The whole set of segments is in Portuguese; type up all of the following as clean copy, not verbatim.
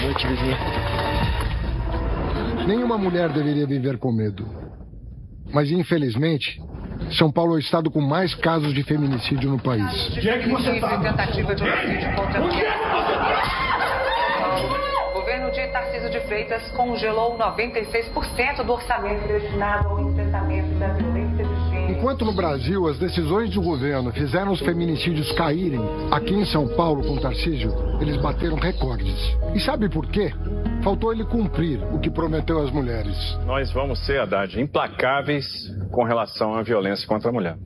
noite, vizinha. Nenhuma mulher deveria viver com medo. Mas, infelizmente, São Paulo é o estado com mais casos de feminicídio no país. Onde é que você tá? Tentativa de homicídio contra a mulher. O governo de Tarcísio de Freitas congelou 96% do orçamento destinado ao enfrentamento da violência de gênero. Enquanto no Brasil as decisões do governo fizeram os feminicídios caírem, aqui em São Paulo, com Tarcísio, eles bateram recordes. E sabe por quê? Faltou ele cumprir o que prometeu às mulheres. Nós vamos ser, Haddad, implacáveis com relação à violência contra a mulher.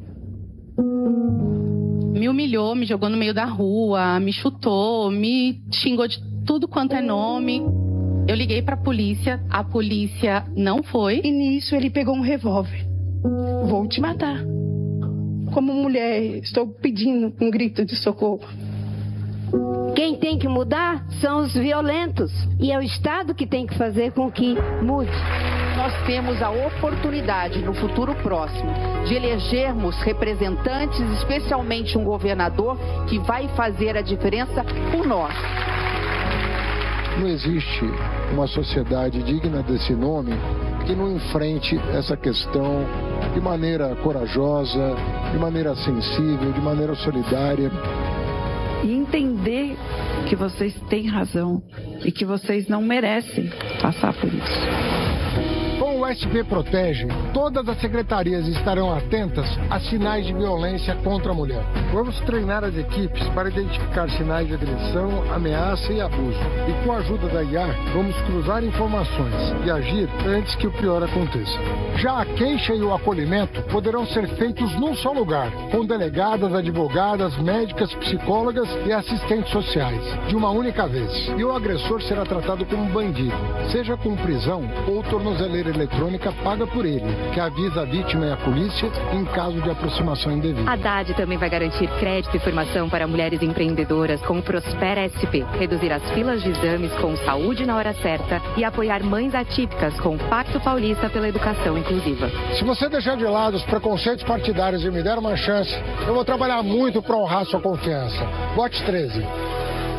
Me humilhou, me jogou no meio da rua, me chutou, me xingou de tudo quanto é nome. Eu liguei pra polícia, a polícia não foi. E nisso ele pegou um revólver. Vou te matar. Como mulher, estou pedindo um grito de socorro. Quem tem que mudar são os violentos. E é o Estado que tem que fazer com que mude. Nós temos a oportunidade, no futuro próximo, de elegermos representantes, especialmente um governador, que vai fazer a diferença por nós. Não existe uma sociedade digna desse nome que não enfrente essa questão de maneira corajosa, de maneira sensível, de maneira solidária. E entender que vocês têm razão e que vocês não merecem passar por isso. Com o SP Protege, todas as secretarias estarão atentas a sinais de violência contra a mulher. Vamos treinar as equipes para identificar sinais de agressão, ameaça e abuso. E com a ajuda da IA, vamos cruzar informações e agir antes que o pior aconteça. Já a queixa e o acolhimento poderão ser feitos num só lugar, com delegadas, advogadas, médicas, psicólogas e assistentes sociais, de uma única vez. E o agressor será tratado como bandido, seja com prisão ou tornozeleira eletrônica paga por ele, que avisa a vítima e a polícia em caso de aproximação indevida. A Haddad também vai garantir crédito e formação para mulheres empreendedoras com o Prospera SP, reduzir as filas de exames com saúde na hora certa e apoiar mães atípicas com o Pacto Paulista pela Educação Inclusiva. Se você deixar de lado os preconceitos partidários e me der uma chance, eu vou trabalhar muito para honrar sua confiança. Vote 13.